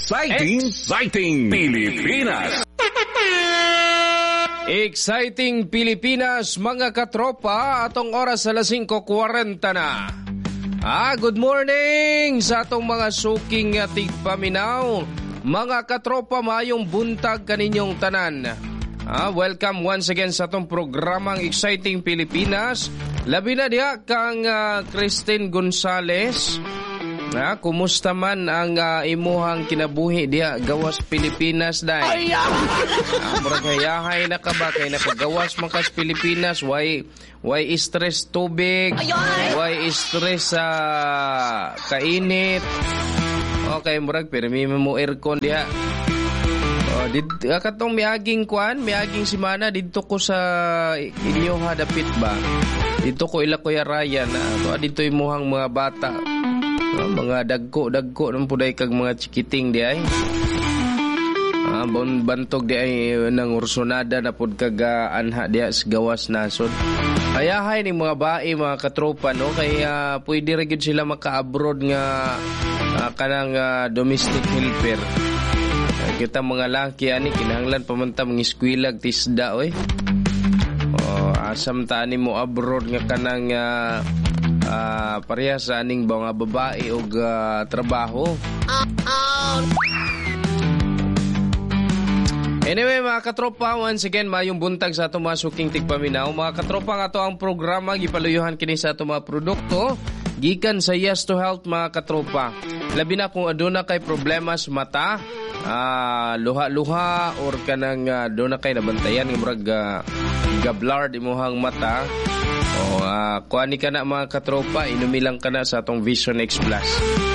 Exciting Pilipinas! Exciting Pilipinas, mga katropa, atong oras sa 5:40 na. Good morning sa atong mga suking tigpaminaw. Mga katropa, mayong buntag kaninyong tanan. Welcome once again sa atong programang Exciting Pilipinas. Labi na diha kang Christine Gonzales. Kumusta man ang imuhang kinabuhi diha gawas Pilipinas day? Murag hayahay na ka ba kay nakagawas man kas Pilipinas, why stress tubig, why stress kainit. Okay, murag pirmi mo aircon diha. Katong miaging simana dito ko sa inyo hadapit ba? Dito ko ila Kuya Ryan dito imuhang mga bata. Mga dagko ng puday kag mga chikiting di ay. Bantog di ay nang ursonada na pud kag anha di sa gawas nasod. Hayahay ning mga bae mga katropa no kaya pwede ra gyud sila maka-abroad nga kanang domestic helper. Kita mga laki ani kinahanglan pamunta mga eskwela tisda oy. Asam ta ani mo abroad nga kanang parehas sa aning mga babae o trabaho. Anyway mga katropa, once again mayong buntag sa atong mga suking tigpaminaw. Mga katropa, nga to ang programa gipaluyuhan kini sa atong mga produkto gikan sa Yes to Health mga katropa. Labi na kung aduna kay problema sa mata, luha-luha or kanang aduna kay nabantayan nga murag gablard imuhang mata. Kuani ka na mga katropa, inumilang ka na sa atong Vision X Plus.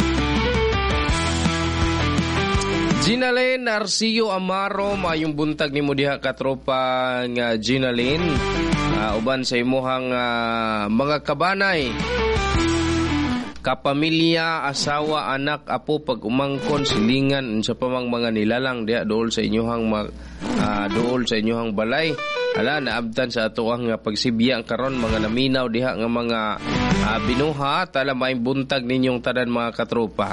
Ginalyn Arcio Amaro, mayong buntag ni mo diha katropa nga Ginalyn. Uban sa imuhang mga kabanay, kapamilya, asawa, anak, apo, pag umangkon, silingan, sa pamang mga nilalang diha dool sa inyong balay. Naabtan sa ato ang pagsibya karon mga naminaw diha nga mga binuhat, may buntag ninyong tanan mga katropa.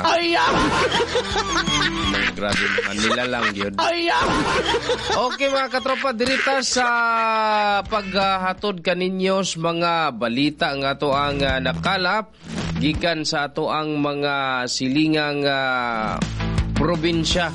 Grabe naman nila lang yun. Okay mga katropa, dirita sa paghatod kaninyo sa mga balita nga ato ang nakalap gikan sa ato ang mga silingang probinsya.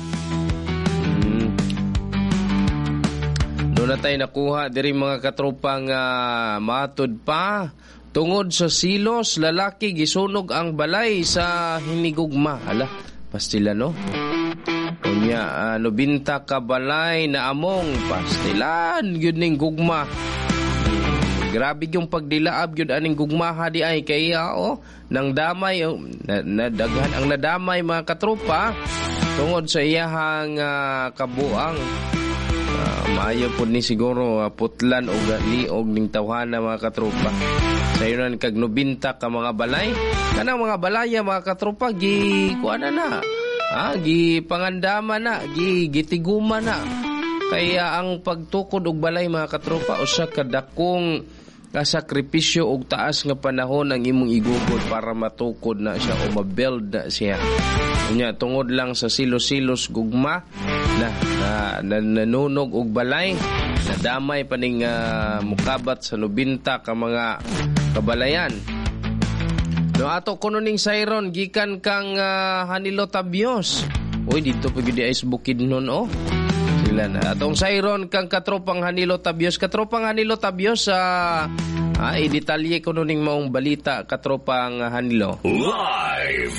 Doon na tayo nakuha diri mga katropang matod pa. Tungod sa silos, lalaki gisunog ang balay sa hinigugma. Pastila no? Kunya, 90 ka balay na among pastilan yun ning gugma. Grabe yung pagdilaab yun aning gugmaha di ay kaya nang damay nadaghan ang nadamay mga katropa tungod sa iyahang kabuang. Maayo po ni siguro putlan o liog ning tawhana mga katropa. Sa yun kag 90 ka mga balay. Kanang mga balaya mga katropa kuana na. Gi pangandama na, gitiguma na. Kaya ang pagtukod og balay mga katropa usa ka dakong sakripisyo og taas nga panahon ang imong igugod para matukod na siya o mabuild na siya. Unya tungod lang sa silos-silos gugma na nanunog og balay, nadamay pa ning mukabat sa 90 ka mga kabalayan. No ato kuno ning sayron gikan kang Hanilo Tabios. Oy dito pa gyud ay bukid nun sila na. Atong sayron kang katropang Hanilo Tabios. Katropang Hanilo Tabios i-detalye ko ning maong balita katropang Hanilo. Live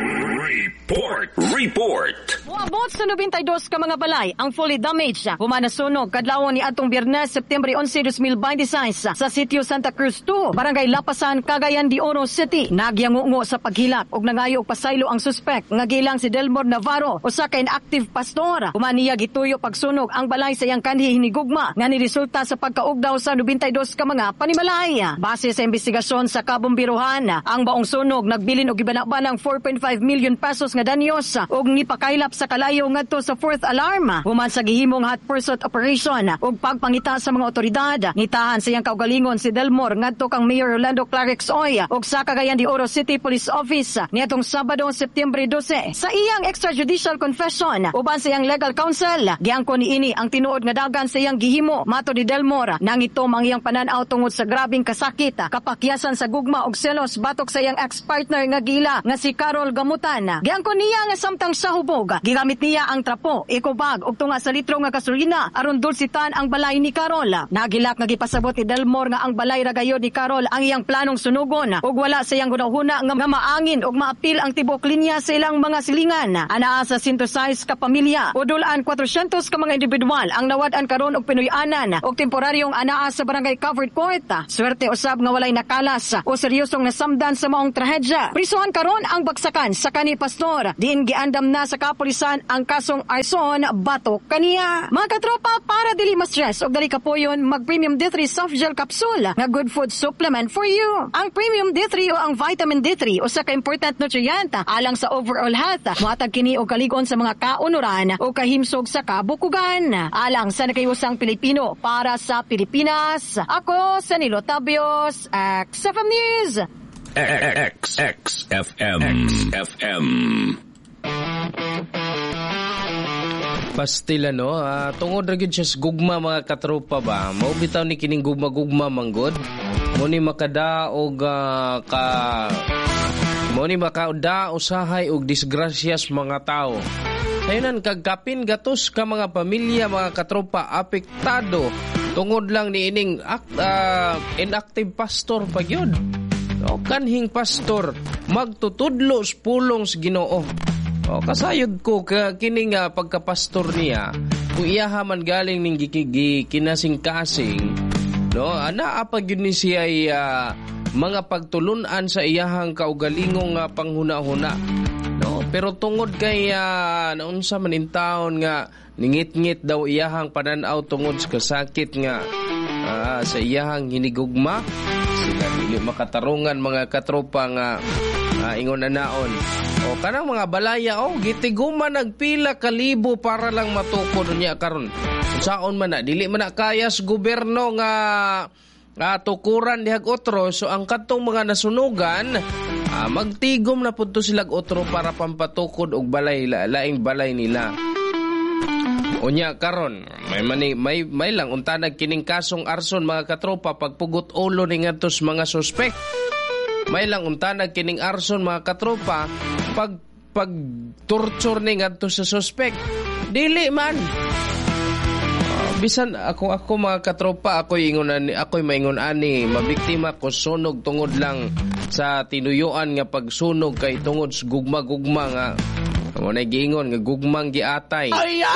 report. Moabot sa 92 ka mga balay ang fully damaged humana sunog kadlawon ni atong Biyernes, September 11, 2026 sa sitio Santa Cruz 2, Barangay Lapasan, Cagayan de Oro City. Nagyangungo sa paghilak og nangayo og pasaylo ang suspect nga gilang si Delmor Navarro, usa ka inactive pastor. Humaniya gituyo pagsunog ang balay sa iyang kanhi hinigugma nga niresulta sa pagkaugdaw sa 92 ka mga panimalay. Base sa investigasyon sa kabombiruhan, ang baong sunog nagbilin og gibanaban ng 4.5 million pesos nga danyos ug nipakaylap sa kalayo ngadto sa 4th alarm. Human sa gihimong hot pursuit operation ug pagpangita sa mga otoridad, ngitahan sa iyang kaugalingon si Delmore ngadto kang Mayor Rolando Clarix Oy ug sa Cagayan de Oro City Police Office niadtong Sabado, September 12. Sa iyang extrajudicial confession uban sa iyang legal counsel, giangkon niini ang tinuod nga dagan sa iyang gihimo. Mato ni Delmore, nangitom ang iyang pananaw tungod sa grabing kasakit, kapakyasan sa gugma og selos batok sa iyang ex-partner nga gila nga si Carol Gamutan. Giangkon niya nga samtang sa hubog, gigamit niya ang trapo, ikobag ug tunga sa litro nga gasolina aron dulsitan ang balay ni Carol. Nagilak nga gipasabot ni Delmore nga ang balay ra gayud ni Carol ang iyang planong sunugon ug wala sa iyang gunahuna nga maangin ug maapil ang tibok linya sa ilang mga silingan. Anaa sa 106 ka pamilya, udulan 400 ka mga individual ang nawad-an karon og pinuy-anan og temporaryong anaa sa barangay covered court. Swerte usab nga walay nakalas o seryosong nasamdan sa maong trahedya. Prisuhan karon ang bagsakan sa kani pastor. Diin giandam na sa kapulisan ang kasong arson batok kaniya. Mga katropa, para dili ma-stress og dali kapoyon, mag Premium D3 Soft Gel Capsule nga good food supplement for you. Ang Premium D3 o ang Vitamin D3 usa ka important nutrient alang sa overall health. Muhatag kini og kaligon sa mga kaunuran o kahimsog sa kabukugan. Alang sa nakayusang Pilipino para sa Pilipinas. Ako sa Nilo Tabios, XFM News. XFM. Pastila no, tungod ra gyud siya sa gugma mga katropa ba. Mao bitaw ni kining gugma-gugma manggod. Muni makadaog muni makauda usahay og disgrasyas mga tao. Sayunan kagkapin gatos ka mga pamilya mga katropa apektado tungod lang ni ining inactive pastor pa gyud. O kanhing pastor magtutudlo sa pulong sa Ginoo. O kasayod ko kining pagkapastor niya kung iyaha man galing ning kinasing-kasing no ana apa gyud ni siya mga pagtulunan sa iyahang kaugalingong panghuna-huna no pero tungod kay naunsa man in taon nga ningit-ngit daw iyahang pananaw tungod sa kasakit nga sa iyahang hinigugma sila dili makatarungan mga katropa nga ingon anaon o kanang mga balaya gitiguman nagpila ka libo para lang matukod niya karon saon man na dili man na kaya sa gobyerno nga tukuran dihag otro so ang katong mga nasunugan magtigom na pudto silag otro para pampatukod og balay laing balay nila. Unya karon may lang untanag kining kasong arson mga katropa pagpugot ulo ni ngadtos mga suspek. May lang untanag kining arson mga katropa pag torture ni ngadto sa suspek. Dili man. Bisan ako mga katropa ako'y maingon ani mabiktima ko sunog tungod lang sa tinuyuan nga pagsunog kay tungod sa gugma-gugma nga mo na giingon nga gugmang giatay.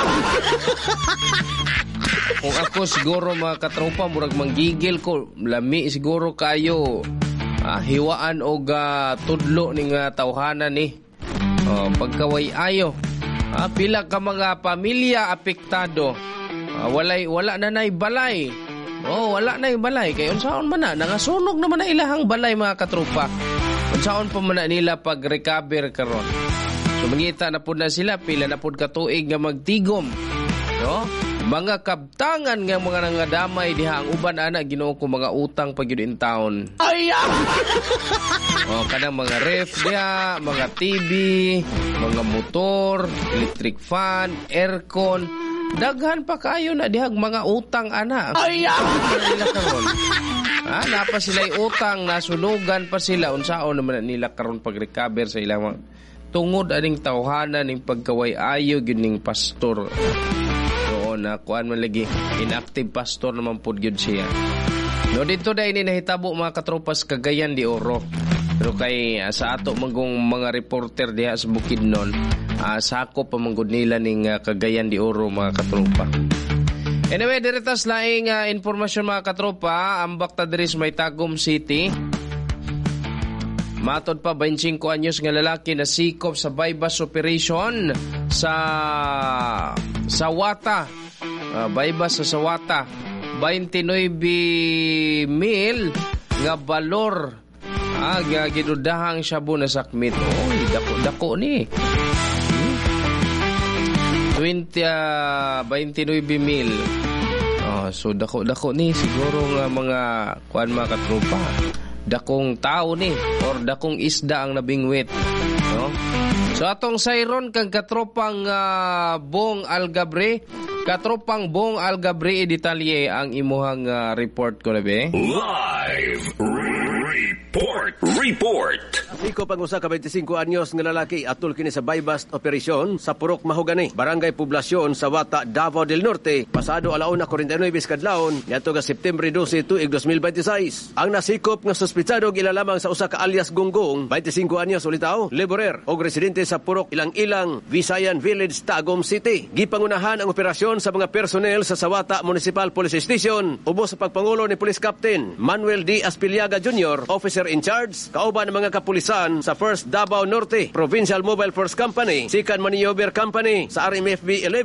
Kung ako siguro mga katropa murag manggigil ko lami siguro kayo hiwaan og tudlo ning tawhanan ni pagkaway ayo pila ka mga pamilya apektado wala na nay balay wala na balay kay unsaon man na nangasunog naman na ilahang balay mga katropa unsaon pa man na nila pag recover karon so mangita na pud na sila pila na pud ka tuig nga magtigom no mga kabtangan nga mga nangadamay diha ang uban ana Ginoo ko mga utang pa gyud in taon kanang mga ref diha mga TV mga motor electric fan aircon daghan pa kayo na dihag mga utang ana nila karon napa sila utang nasunugan pa sila unsaon naman nila karon pag recover sa ilang tungod aning tawhanan ning pagkaway ayo gyud ning pastor na kuan man lagi inactive pastor naman pud gyud siya no dito dai ni nahitabo mga katropas Cagayan de Oro pero kay sa ato mangong mga reporter diha sa Bukidnon sakop pa manggod nila ning Cagayan de Oro mga katropa. Anyway, diretas laing informasyon mga katropa, ambak ta diri sa Maytagum City. Matod pa 25 anyos nga lalaki na sikop sa bypass operation sa Sawata. Bypass sa Sawata. 29,000 nga balor Ginudahang shabu na sakmit. Oy, dako ni. 29,000. So dako ni siguro nga mga kuan mga katropa. Dakong tao ni or dakong isda ang nabingwit, no? So atong sayron kang katropang Bong Algabre, katropang Bong Algabre detalye ang imuhang report ko na be. Live report. Iko pag-usa ka 25 anyos nga lalaki atul kini sa buy-bust operasyon sa Purok Mahogany, Barangay Poblasyon sa Wata, Davao del Norte, pasado 1:49 kadlawon niadto nga September 12, tuig 2026. Ang nasikop nga suspitsado gilalamang sa usa ka alias Gonggong, 25 anyos ulitaw, laborer og residente sa Purok Ilang-Ilang, Visayan Village, Tagum City. Gipangunahan ang operasyon sa mga personnel sa Sawata Municipal Police Station ubos sa pagpangulo ni Police Captain Manuel D. Aspiliaga Jr., officer in charge, kauban ng mga kapulisan sa 1st Davao Norte Provincial Mobile Force Company, Second Maneuver Company sa RMFB 11